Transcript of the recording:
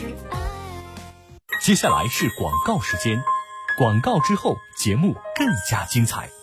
接下来是广告时间，广告之后节目更加精彩。